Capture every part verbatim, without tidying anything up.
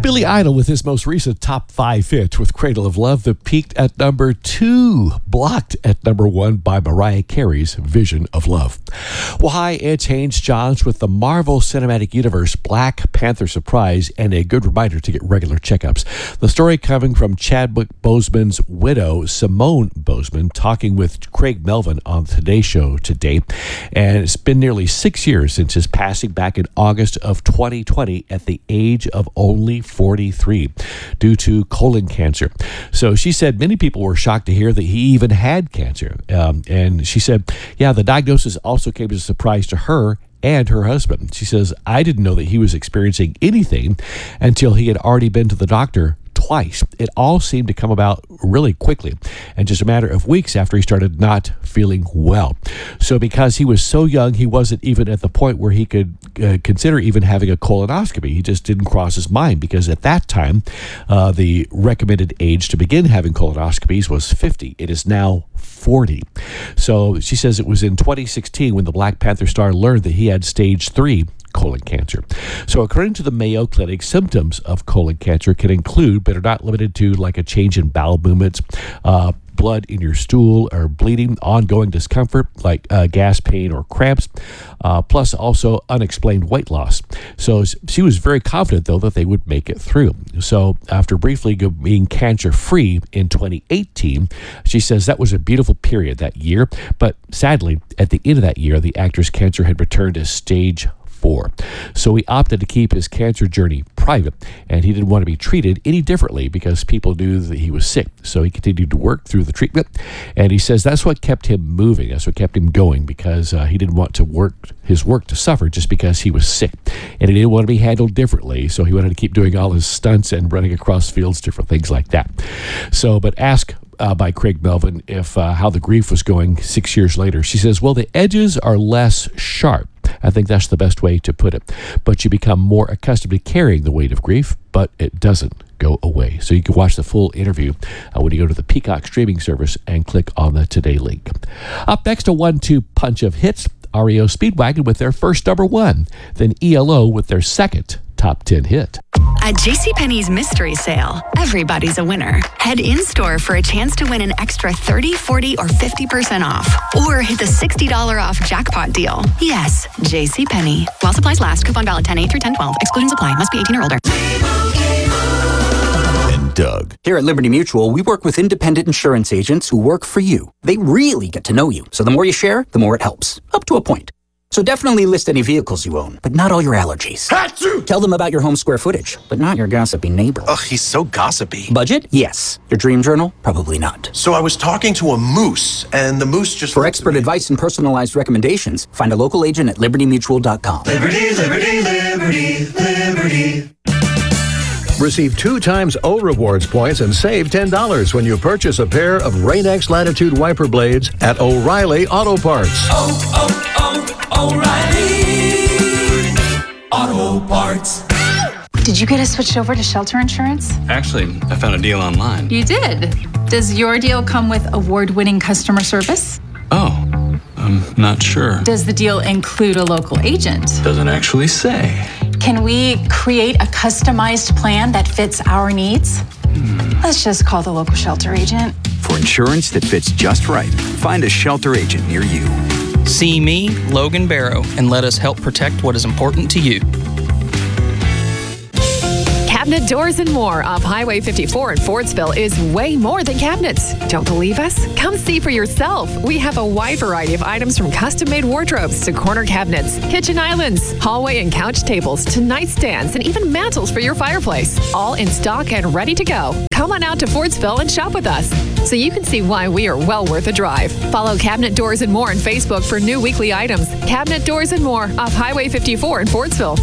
Billy Idol with his most recent top five hit with Cradle of Love that peaked at number two, blocked at number one by Mariah Carey's Vision of Love. Well, hi, it's Haynes Johns with the Marvel Cinematic Universe Black Panther surprise and a good reminder to get regular checkups. The story coming from Chadwick Boseman's widow, Simone Boseman, talking with Craig Melvin on the Today Show today. And it's been nearly six years since his passing back in August of twenty twenty at the age of only forty-three due to colon cancer. So she said many people were shocked to hear that he even had cancer. Um, and she said, yeah, the diagnosis also came as a surprise to her and her husband. She says, I didn't know that he was experiencing anything until he had already been to the doctor twice. It all seemed to come about really quickly and just a matter of weeks after he started not feeling well. So because he was so young, he wasn't even at the point where he could uh, consider even having a colonoscopy. He just didn't cross his mind because at that time, uh, the recommended age to begin having colonoscopies was fifty. It is now forty. So she says it was in twenty sixteen when the Black Panther star learned that he had stage three colon cancer. So according to the Mayo Clinic, symptoms of colon cancer can include, but are not limited to, like a change in bowel movements, uh, blood in your stool or bleeding, ongoing discomfort like uh, gas, pain, or cramps, uh, plus also unexplained weight loss. So she was very confident, though, that they would make it through. So after briefly being cancer-free in twenty eighteen, she says that was a beautiful period that year. But sadly, at the end of that year, the actor's cancer had returned to stage four. So he opted to keep his cancer journey private, and he didn't want to be treated any differently because people knew that he was sick. So he continued to work through the treatment, and he says that's what kept him moving. That's what kept him going because uh, he didn't want to work his work to suffer just because he was sick, and he didn't want to be handled differently. So he wanted to keep doing all his stunts and running across fields, different things like that. So, but ask Uh, by Craig Melvin if uh, how the grief was going six years later. She says, well, the edges are less sharp. I think that's the best way to put it. But you become more accustomed to carrying the weight of grief, but it doesn't go away. So you can watch the full interview uh, when you go to the Peacock streaming service and click on the Today link. Up next, a one two punch of hits. R E O Speedwagon with their first number one, then E L O with their second top ten hit. At JCPenney's mystery sale, everybody's a winner. Head in-store for a chance to win an extra thirty, forty, or fifty percent off. Or hit the sixty dollars off jackpot deal. Yes, JCPenney. While supplies last, coupon valid ten eight through ten twelve. Exclusions apply. Must be eighteen or older. And Doug. Here at Liberty Mutual, we work with independent insurance agents who work for you. They really get to know you. So the more you share, the more it helps. Up to a point. So definitely list any vehicles you own, but not all your allergies. Hatsu! Tell them about your home square footage, but not your gossipy neighbor. Ugh, he's so gossipy. Budget? Yes. Your dream journal? Probably not. So I was talking to a moose, and the moose just... For expert advice and personalized recommendations, find a local agent at liberty mutual dot com. Liberty, liberty, liberty, liberty. Receive two times O Rewards points and save ten dollars when you purchase a pair of Rain-X Latitude wiper blades at O'Reilly Auto Parts. Oh, oh, oh, O'Reilly Auto Parts. Did you get us switched over to shelter insurance? Actually, I found a deal online. You did? Does your deal come with award-winning customer service? Oh, I'm not sure. Does the deal include a local agent? Doesn't actually say. Can we create a customized plan that fits our needs? Hmm. Let's just call the local shelter agent. For insurance that fits just right, find a shelter agent near you. See me, Logan Barrow, and let us help protect what is important to you. Cabinet Doors and More off Highway fifty-four in Fordsville is way more than cabinets. Don't believe us? Come see for yourself. We have a wide variety of items from custom-made wardrobes to corner cabinets, kitchen islands, hallway and couch tables to nightstands and even mantles for your fireplace. All in stock and ready to go. Come on out to Fordsville and shop with us so you can see why we are well worth a drive. Follow Cabinet Doors and More on Facebook for new weekly items. Cabinet Doors and More off Highway fifty-four in Fordsville.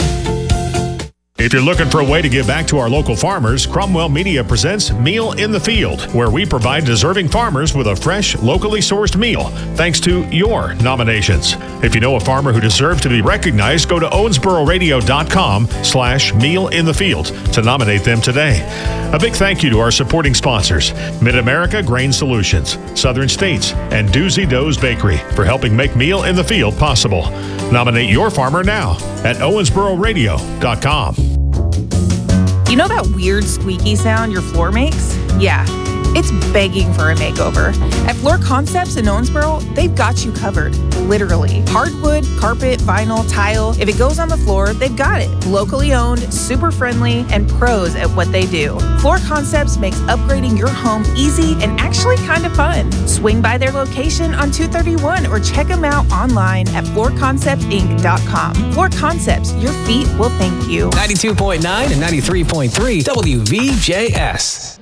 If you're looking for a way to give back to our local farmers, Cromwell Media presents Meal in the Field, where we provide deserving farmers with a fresh, locally sourced meal, thanks to your nominations. If you know a farmer who deserves to be recognized, go to owensboro radio dot com slash meal in the field to nominate them today. A big thank you to our supporting sponsors, Mid-America Grain Solutions, Southern States, and Doozy Doe's Bakery for helping make Meal in the Field possible. Nominate your farmer now at owensboro radio dot com. You know that weird squeaky sound your floor makes? Yeah, it's begging for a makeover. At Floor Concepts in Owensboro, they've got you covered, literally. Hardwood, carpet, vinyl, tile. If it goes on the floor, they've got it. Locally owned, super friendly, and pros at what they do. Floor Concepts makes upgrading your home easy and actually kind of fun. Swing by their location on two thirty-one or check them out online at floor concepts inc dot com. Floor Concepts, your feet will thank you. ninety-two point nine and ninety-three point three W V J S.